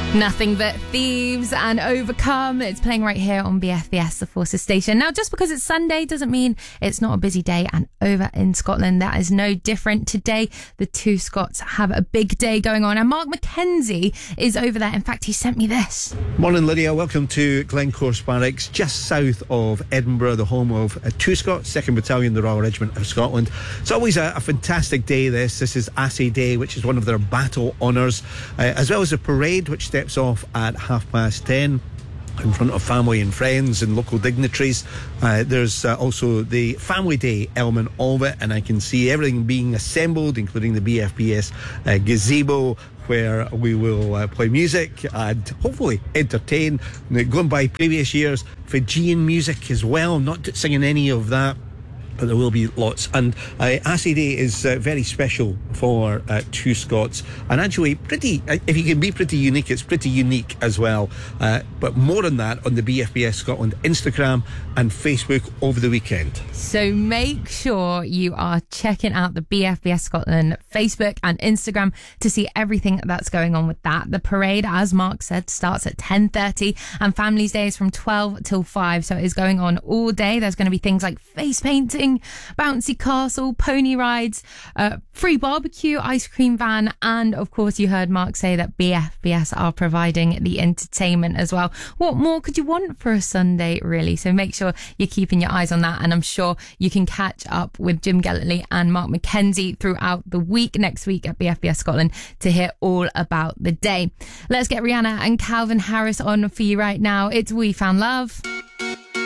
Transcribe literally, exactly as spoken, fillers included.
Nothing But Thieves and Overcome. It's playing right here on B F B S, the Forces station. Now, just because it's Sunday doesn't mean it's not a busy day. And over in Scotland, that is no different. Today, the two Scots have a big day going on. And Mark Mackenzie is over there. In fact, he sent me this. Morning, Lydia. Welcome to Glencorse Barracks, just south of Edinburgh, the home of uh, two Scots, second Battalion, the Royal Regiment of Scotland. It's always a, a fantastic day, this. This is Assay Day, which is one of their battle honours, uh, as well as a parade, which steps off at half past ten in front of family and friends and local dignitaries. Uh, there's uh, also the Family Day element of it, and I can see everything being assembled, including the B F B S uh, gazebo, where we will uh, play music and hopefully entertain. Going by previous years, Fijian music as well, not singing any of that, but there will be lots. And uh, Assay Day is uh, very special for uh, two Scots, and actually pretty, if you can be pretty unique, it's pretty unique as well. Uh, but more on that on the B F B S Scotland Instagram and Facebook over the weekend. So make sure you are checking out the B F B S Scotland Facebook and Instagram to see everything that's going on with that. The parade, as Mark said, starts at ten thirty, and Families Day is from twelve till five, so it is going on all day. There's going to be things like face painting, bouncy castle, pony rides, uh, free barbecue, ice cream van, and of course you heard Mark say that B F B S are providing the entertainment as well. What more could you want for a Sunday, really? So make sure you're keeping your eyes on that, and I'm sure you can catch up with Jim Gellerly and Mark Mackenzie throughout the week next week at B F B S Scotland to hear all about the day. Let's get Rihanna and Calvin Harris on for you right now. It's We Found Love.